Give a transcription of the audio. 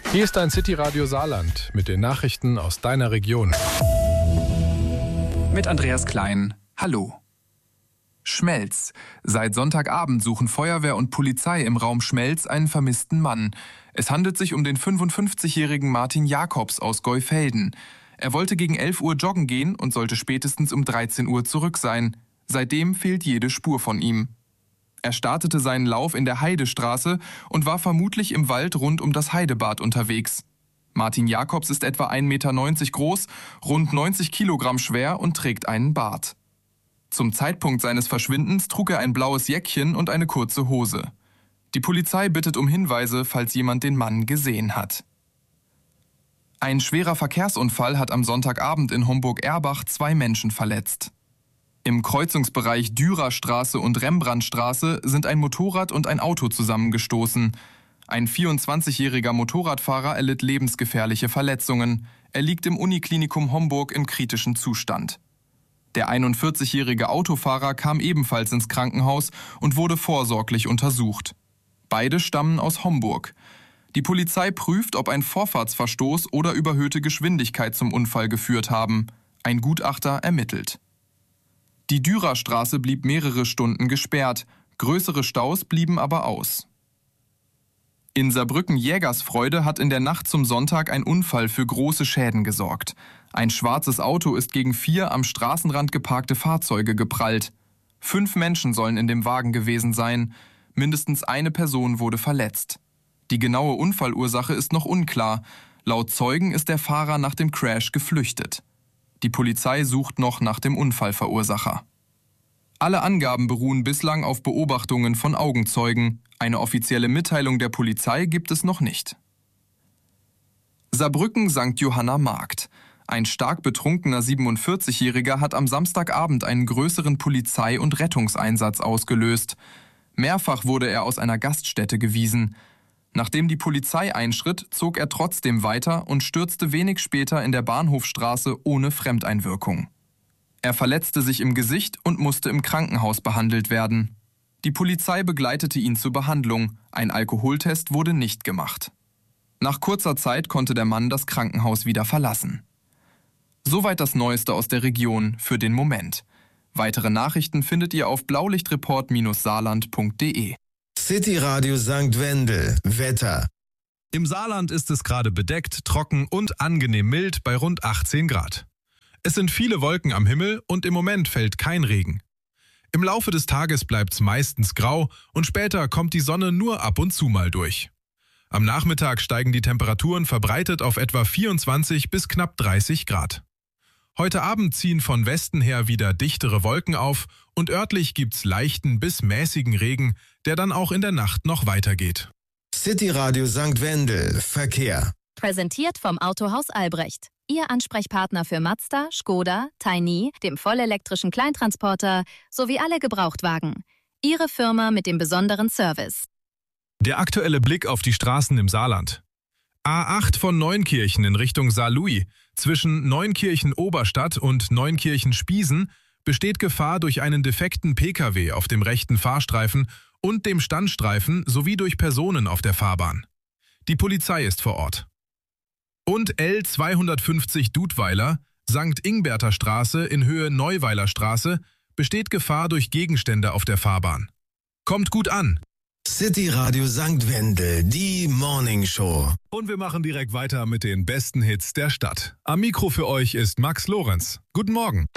Hier ist dein City-Radio Saarland mit den Nachrichten aus deiner Region. Mit Andreas Klein. Hallo. Schmelz. Seit Sonntagabend suchen Feuerwehr und Polizei im Raum Schmelz einen vermissten Mann. Es handelt sich um den 55-jährigen Martin Jakobs aus Geufelden. Er wollte gegen 11 Uhr joggen gehen und sollte spätestens um 13 Uhr zurück sein. Seitdem fehlt jede Spur von ihm. Er startete seinen Lauf in der Heidestraße und war vermutlich im Wald rund um das Heidebad unterwegs. Martin Jakobs ist etwa 1,90 Meter groß, rund 90 Kilogramm schwer und trägt einen Bart. Zum Zeitpunkt seines Verschwindens trug er ein blaues Jäckchen und eine kurze Hose. Die Polizei bittet um Hinweise, falls jemand den Mann gesehen hat. Ein schwerer Verkehrsunfall hat am Sonntagabend in Homburg-Erbach 2 Menschen verletzt. Im Kreuzungsbereich Dürerstraße und Rembrandtstraße sind ein Motorrad und ein Auto zusammengestoßen. Ein 24-jähriger Motorradfahrer erlitt lebensgefährliche Verletzungen. Er liegt im Uniklinikum Homburg in kritischem Zustand. Der 41-jährige Autofahrer kam ebenfalls ins Krankenhaus und wurde vorsorglich untersucht. Beide stammen aus Homburg. Die Polizei prüft, ob ein Vorfahrtsverstoß oder überhöhte Geschwindigkeit zum Unfall geführt haben. Ein Gutachter ermittelt. Die Dürerstraße blieb mehrere Stunden gesperrt, größere Staus blieben aber aus. In Saarbrücken-Jägersfreude hat in der Nacht zum Sonntag ein Unfall für große Schäden gesorgt. Ein schwarzes Auto ist gegen 4 am Straßenrand geparkte Fahrzeuge geprallt. 5 Menschen sollen in dem Wagen gewesen sein. Mindestens eine Person wurde verletzt. Die genaue Unfallursache ist noch unklar. Laut Zeugen ist der Fahrer nach dem Crash geflüchtet. Die Polizei sucht noch nach dem Unfallverursacher. Alle Angaben beruhen bislang auf Beobachtungen von Augenzeugen. Eine offizielle Mitteilung der Polizei gibt es noch nicht. Saarbrücken St. Johanna Markt. Ein stark betrunkener 47-Jähriger hat am Samstagabend einen größeren Polizei- und Rettungseinsatz ausgelöst. Mehrfach wurde er aus einer Gaststätte gewiesen. Nachdem die Polizei einschritt, zog er trotzdem weiter und stürzte wenig später in der Bahnhofstraße ohne Fremdeinwirkung. Er verletzte sich im Gesicht und musste im Krankenhaus behandelt werden. Die Polizei begleitete ihn zur Behandlung. Ein Alkoholtest wurde nicht gemacht. Nach kurzer Zeit konnte der Mann das Krankenhaus wieder verlassen. Soweit das Neueste aus der Region für den Moment. Weitere Nachrichten findet ihr auf blaulichtreport-saarland.de. City Radio St. Wendel. Wetter. Im Saarland ist es gerade bedeckt, trocken und angenehm mild bei rund 18 Grad. Es sind viele Wolken am Himmel und im Moment fällt kein Regen. Im Laufe des Tages bleibt es meistens grau und später kommt die Sonne nur ab und zu mal durch. Am Nachmittag steigen die Temperaturen verbreitet auf etwa 24 bis knapp 30 Grad. Heute Abend ziehen von Westen her wieder dichtere Wolken auf und örtlich gibt's leichten bis mäßigen Regen, der dann auch in der Nacht noch weitergeht. City Radio St. Wendel. Verkehr. Präsentiert vom Autohaus Albrecht. Ihr Ansprechpartner für Mazda, Skoda, Tiny, dem vollelektrischen Kleintransporter sowie alle Gebrauchtwagen. Ihre Firma mit dem besonderen Service. Der aktuelle Blick auf die Straßen im Saarland. A8 von Neunkirchen in Richtung Saarlouis. Zwischen Neunkirchen-Oberstadt und Neunkirchen-Spiesen besteht Gefahr durch einen defekten Pkw auf dem rechten Fahrstreifen und dem Standstreifen sowie durch Personen auf der Fahrbahn. Die Polizei ist vor Ort. Und L250 Dudweiler, St. Ingberter Straße in Höhe Neuweiler Straße, besteht Gefahr durch Gegenstände auf der Fahrbahn. Kommt gut an! City Radio St. Wendel, die Morning Show. Und wir machen direkt weiter mit den besten Hits der Stadt. Am Mikro für euch ist Max Lorenz. Guten Morgen.